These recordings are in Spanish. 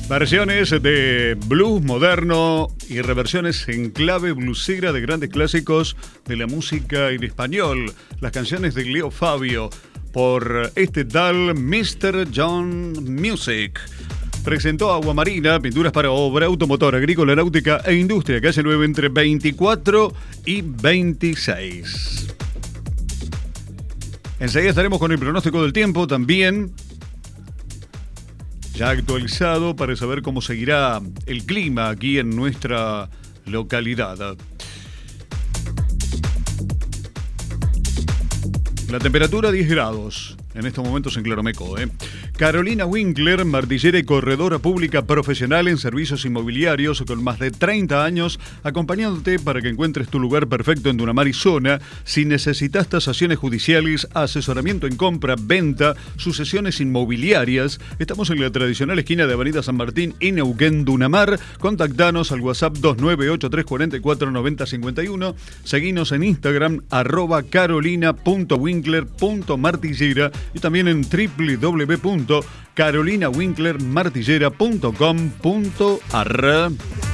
Versiones de blues moderno y reversiones en clave bluesera de grandes clásicos de la música en español. Las canciones de Leo Fabio por este tal Mr. John Music. Presentó Agua Marina, pinturas para obra, automotor, agrícola, náutica e industria, calle 9 entre 24 y 26. Enseguida estaremos con el pronóstico del tiempo también, ya actualizado, para saber cómo seguirá el clima aquí en nuestra localidad. La temperatura 10 grados en estos momentos en Claromeco. Carolina Winkler, martillera y corredora pública profesional en servicios inmobiliarios con más de 30 años, acompañándote para que encuentres tu lugar perfecto en Dunamar y zona. Si necesitas tasaciones judiciales, asesoramiento en compra, venta, sucesiones inmobiliarias, estamos en la tradicional esquina de Avenida San Martín y Neuquén, Dunamar. Contactanos al WhatsApp 2983449051. Seguinos en Instagram @carolina.winkler.martillera y también en www.carolinawinklermartillera.com.ar.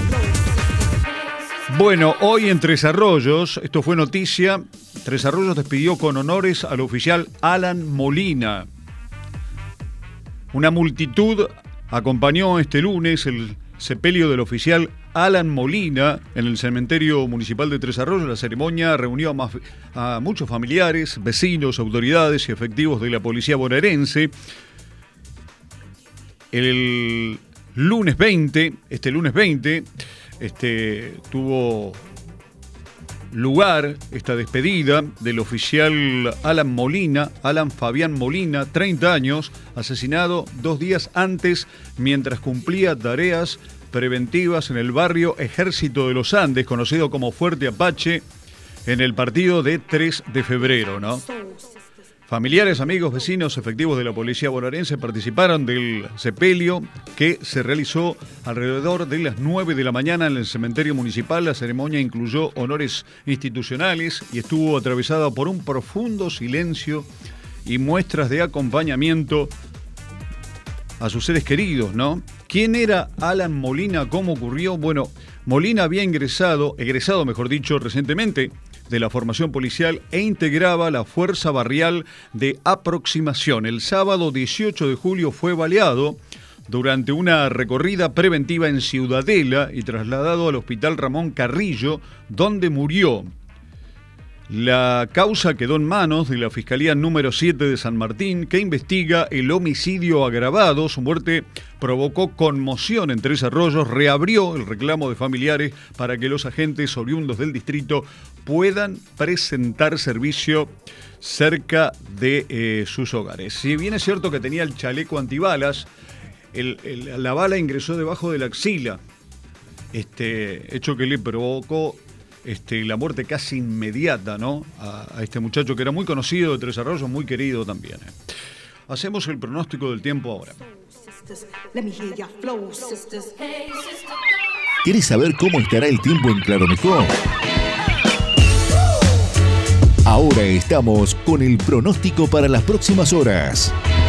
Bueno, hoy en Tres Arroyos, esto fue noticia, Tres Arroyos despidió con honores al oficial Alan Molina. Una multitud acompañó este lunes el sepelio del oficial Alan Molina en el cementerio municipal de Tres Arroyos. La ceremonia reunió a muchos familiares, vecinos, autoridades y efectivos de la policía bonaerense. El lunes 20, tuvo lugar esta despedida del oficial Alan Fabián Molina, 30 años, asesinado 2 días antes mientras cumplía tareas preventivas en el barrio Ejército de los Andes, conocido como Fuerte Apache, en el partido de 3 de febrero, ¿no? Familiares, amigos, vecinos, efectivos de la policía bonaerense participaron del sepelio que se realizó alrededor de las 9 de la mañana en el cementerio municipal. La ceremonia incluyó honores institucionales y estuvo atravesada por un profundo silencio y muestras de acompañamiento a sus seres queridos, ¿no? ¿Quién era Alan Molina? ¿Cómo ocurrió? Bueno, Molina había egresado, recientemente de la formación policial e integraba la Fuerza Barrial de Aproximación. El sábado 18 de julio fue baleado durante una recorrida preventiva en Ciudadela y trasladado al Hospital Ramón Carrillo, donde murió. La causa quedó en manos de la Fiscalía número 7 de San Martín, que investiga el homicidio agravado. Su muerte provocó conmoción en Tres Arroyos, reabrió el reclamo de familiares para que los agentes oriundos del distrito puedan presentar servicio cerca de sus hogares. Si bien es cierto que tenía el chaleco antibalas, la bala ingresó debajo de la axila, hecho que le provocó la muerte casi inmediata, ¿no? A este muchacho que era muy conocido de Tres Arroyos, muy querido también. Hacemos el pronóstico del tiempo ahora. ¿Quieres saber cómo estará el tiempo en Claromeco? Ahora estamos con el pronóstico para las próximas horas.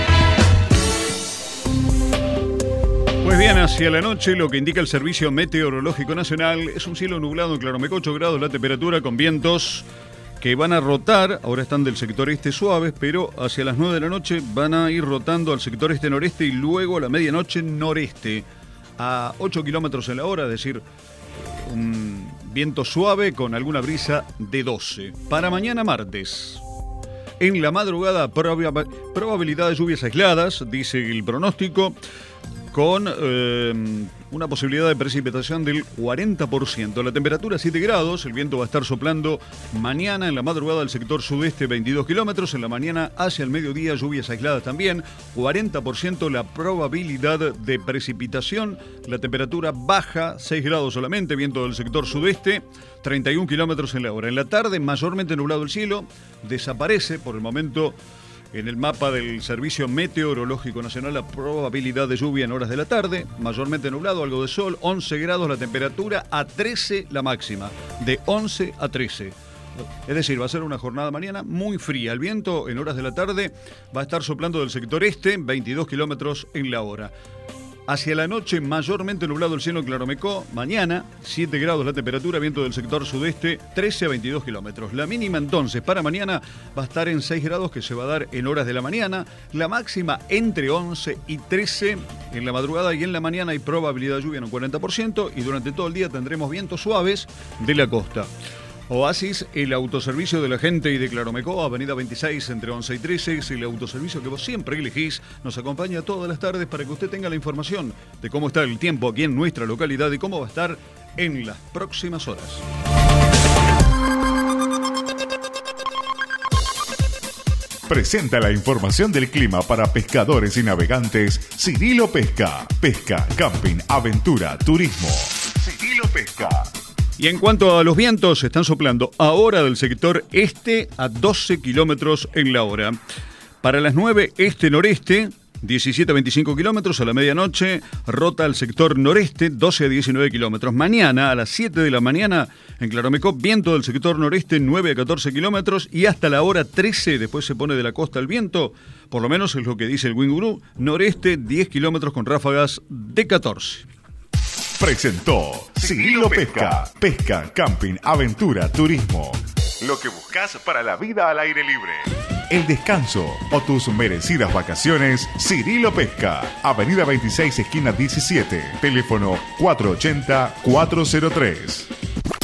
Pues bien, hacia la noche, lo que indica el Servicio Meteorológico Nacional es un cielo nublado en Claromeco, 8 grados la temperatura, con vientos que van a rotar. Ahora están del sector este suaves, pero hacia las 9 de la noche van a ir rotando al sector este-noreste y luego a la medianoche noreste a 8 kilómetros en la hora, es decir, un viento suave con alguna brisa de 12. Para mañana martes, en la madrugada, probabilidad de lluvias aisladas, dice el pronóstico, con una posibilidad de precipitación del 40%. La temperatura 7 grados, el viento va a estar soplando mañana en la madrugada del sector sudeste 22 kilómetros, en la mañana hacia el mediodía lluvias aisladas también, 40% la probabilidad de precipitación, la temperatura baja 6 grados solamente, viento del sector sudeste 31 kilómetros en la hora. En la tarde mayormente nublado el cielo, desaparece por el momento en el mapa del Servicio Meteorológico Nacional la probabilidad de lluvia en horas de la tarde, mayormente nublado, algo de sol, 11 grados la temperatura, a 13 la máxima, de 11 a 13. Es decir, va a ser una jornada mañana muy fría. El viento en horas de la tarde va a estar soplando del sector este, 22 kilómetros en la hora. Hacia la noche, mayormente nublado el cielo en Claromecó. Mañana, 7 grados la temperatura, viento del sector sudeste, 13 a 22 kilómetros. La mínima entonces para mañana va a estar en 6 grados, que se va a dar en horas de la mañana. La máxima entre 11 y 13 en la madrugada, y en la mañana hay probabilidad de lluvia en un 40%, y durante todo el día tendremos vientos suaves de la costa. Oasis, el autoservicio de la gente y de Claromecó, avenida 26 entre 11 y 13, es el autoservicio que vos siempre elegís. Nos acompaña todas las tardes para que usted tenga la información de cómo está el tiempo aquí en nuestra localidad y cómo va a estar en las próximas horas. Presenta la información del clima para pescadores y navegantes Cirilo Pesca. Pesca, camping, aventura, turismo. Cirilo Pesca. Y en cuanto a los vientos, están soplando ahora del sector este a 12 kilómetros en la hora. Para las 9, este-noreste, 17 a 25 kilómetros. A la medianoche, rota al sector noreste, 12 a 19 kilómetros. Mañana, a las 7 de la mañana, en Claromecó, viento del sector noreste, 9 a 14 kilómetros. Y hasta la hora 13, después se pone de la costa el viento, por lo menos es lo que dice el Wind Guru, noreste, 10 kilómetros con ráfagas de 14. Presentó Cirilo Pesca. Pesca, camping, aventura, turismo. Lo que buscas para la vida al aire libre. El descanso o tus merecidas vacaciones, Cirilo Pesca. Avenida 26, esquina 17. Teléfono 480-403.